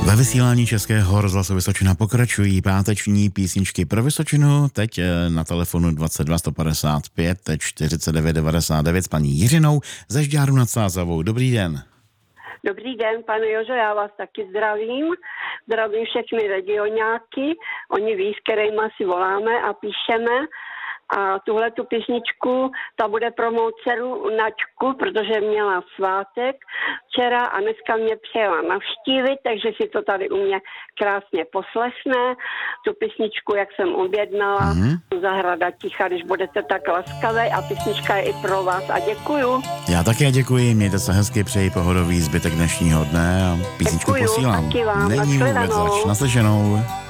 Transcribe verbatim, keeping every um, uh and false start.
Ve vysílání Českého rozhlasu Vysočina pokračují páteční písničky pro Vysočinu. Teď na telefonu dvacet dva sto padesát pět čtyřicet devět devadesát devět s paní Jiřinou ze Žďáru nad Sázavou. Dobrý den. Dobrý den, pane Jožo, já vás taky zdravím. Zdravím všechny regionáky. Oni ví, s kterýma si voláme a píšeme. A tuhle tu písničku, ta bude pro mou dceru Naďku, protože měla svátek včera a dneska mě přijela navštívit, takže si to tady u mě krásně poslechne. Tu písničku, jak jsem objednala, mm-hmm. Zahrada ticha, když budete tak laskavé, a písnička je i pro vás a děkuju. Já také děkuji, mějte se hezky, přeji pohodový zbytek dněšního dne a písničku děkuju, posílám. Taky vám, Není vůbec zač. Naslyšenou.